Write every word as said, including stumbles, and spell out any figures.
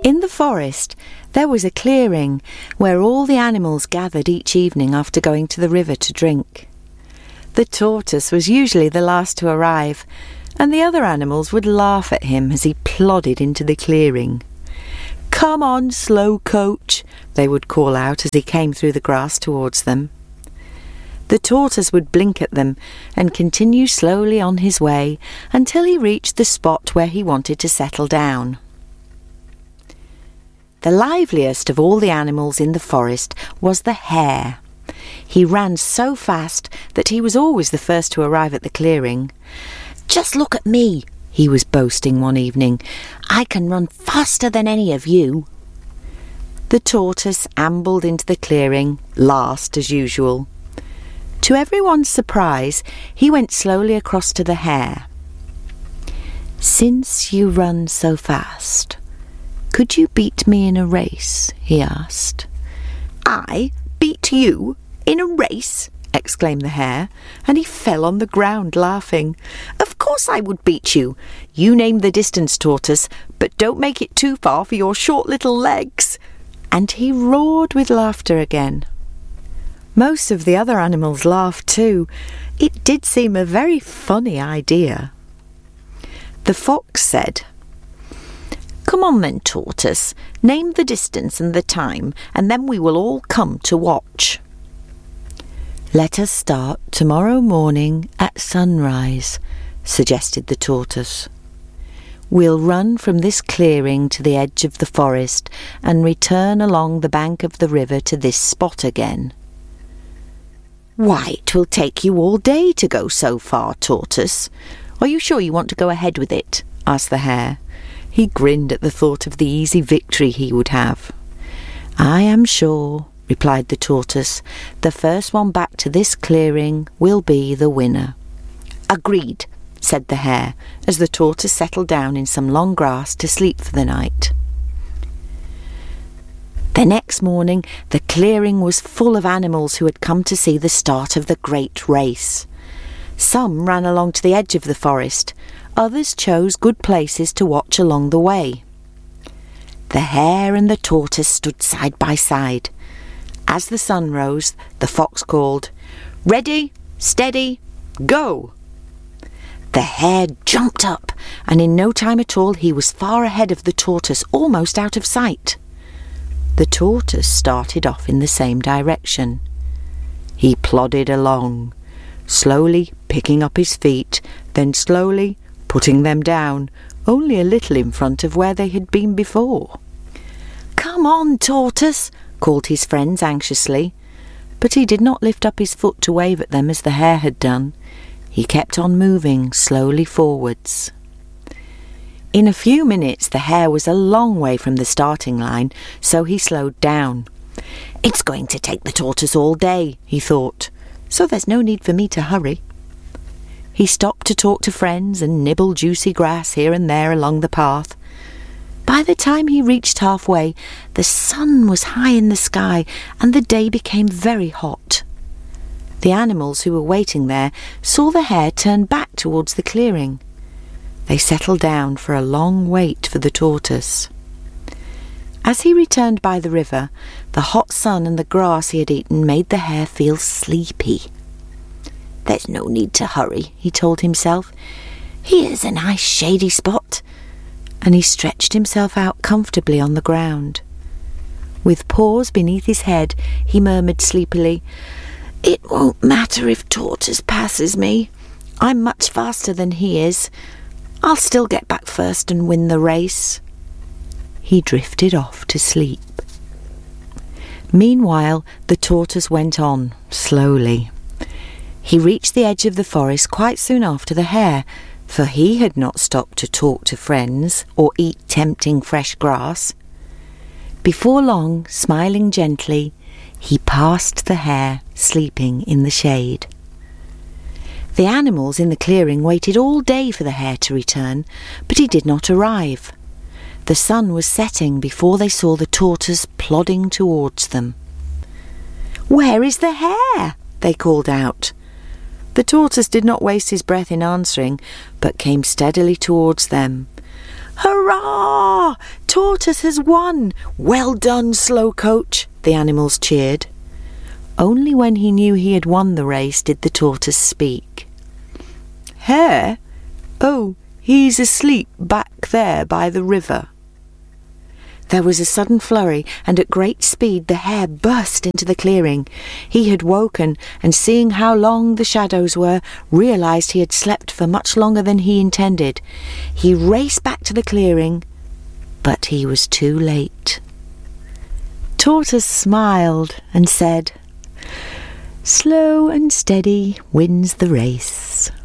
In the forest, there was a clearing where all the animals gathered each evening after going to the river to drink. The tortoise was usually the last to arrive, and the other animals would laugh at him as he plodded into the clearing. "Come on, slow coach," they would call out as he came through the grass towards them. The tortoise would blink at them and continue slowly on his way until he reached the spot where he wanted to settle down. The liveliest of all the animals in the forest was the hare. He ran so fast that he was always the first to arrive at the clearing. "Just look at me," he was boasting one evening. "I can run faster than any of you." The tortoise ambled into the clearing, last as usual. To everyone's surprise, he went slowly across to the hare. "Since you run so fast, could you beat me in a race?" he asked. "I beat you in a race?" exclaimed the hare, and he fell on the ground laughing. "Of course I would beat you. You name the distance, tortoise, but don't make it too far for your short little legs." And he roared with laughter again. Most of the other animals laughed too. It did seem a very funny idea. The fox said, "Come on then, tortoise, name the distance and the time, and then we will all come to watch." "Let us start tomorrow morning at sunrise," suggested the tortoise. "We'll run from this clearing to the edge of the forest and return along the bank of the river to this spot again." "Why, it will take you all day to go so far, tortoise. Are you sure you want to go ahead with it?" asked the hare. He grinned at the thought of the easy victory he would have. "I am sure," replied the tortoise. "The first one back to this clearing will be the winner." "Agreed," said the hare, as the tortoise settled down in some long grass to sleep for the night. The next morning, the clearing was full of animals who had come to see the start of the great race. Some ran along to the edge of the forest. Others chose good places to watch along the way. The hare and the tortoise stood side by side. As the sun rose, the fox called, "Ready, steady, go!" The hare jumped up, and in no time at all he was far ahead of the tortoise, almost out of sight. The tortoise started off in the same direction. He plodded along, slowly picking up his feet, then slowly putting them down, only a little in front of where they had been before. "Come on, tortoise," called his friends anxiously, but he did not lift up his foot to wave at them as the hare had done. He kept on moving slowly forwards. In a few minutes the hare was a long way from the starting line, so he slowed down. "It's going to take the tortoise all day," he thought, "so there's no need for me to hurry." He stopped to talk to friends and nibble juicy grass here and there along the path. By the time he reached halfway, the sun was high in the sky and the day became very hot. The animals who were waiting there saw the hare turn back towards the clearing. They settled down for a long wait for the tortoise. As he returned by the river, the hot sun and the grass he had eaten made the hare feel sleepy. "There's no need to hurry," he told himself. "Here's a nice shady spot." And he stretched himself out comfortably on the ground. With paws beneath his head, he murmured sleepily, "It won't matter if Tortoise passes me. I'm much faster than he is. I'll still get back first and win the race." He drifted off to sleep. Meanwhile, the tortoise went on, slowly. He reached the edge of the forest quite soon after the hare, for he had not stopped to talk to friends or eat tempting fresh grass. Before long, smiling gently, he passed the hare sleeping in the shade. The animals in the clearing waited all day for the hare to return, but he did not arrive. The sun was setting before they saw the tortoise plodding towards them. "Where is the hare?" they called out. The tortoise did not waste his breath in answering, but came steadily towards them. "Hurrah! tortoise has won! Well done, Slow Coach!" the animals cheered. Only when he knew he had won the race did the tortoise speak. "Hare? Oh, he's asleep back there by the river." There was a sudden flurry, and at great speed the hare burst into the clearing. He had woken, and seeing how long the shadows were, realised he had slept for much longer than he intended. He raced back to the clearing, but he was too late. Tortoise smiled and said, "Slow and steady wins the race."